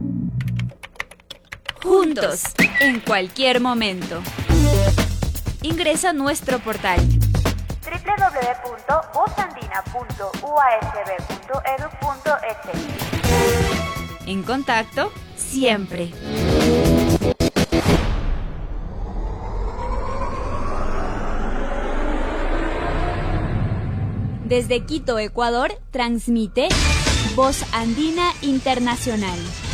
Juntos, en cualquier momento. Ingresa a nuestro portal www.vozandina.uasb.edu.es. En contacto siempre. Desde Quito, Ecuador, transmite Voz Andina Internacional.